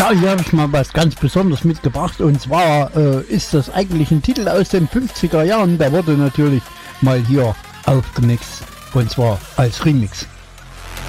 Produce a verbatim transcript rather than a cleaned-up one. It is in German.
Ja, hier habe ich mal was ganz Besonderes mitgebracht und zwar äh, ist das eigentlich ein Titel aus den fünfziger Jahren, der wurde natürlich mal hier aufgemixt und zwar als Remix.